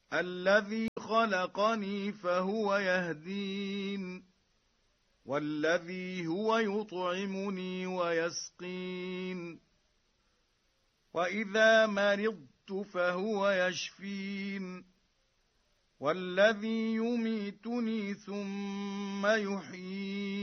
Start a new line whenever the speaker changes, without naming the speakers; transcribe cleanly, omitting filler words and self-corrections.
الذي خلقني فهو يهدين، والذي هو يطعمني ويسقين، وإذا مرضت فهو يشفين، والذي يميتني ثم يحيين.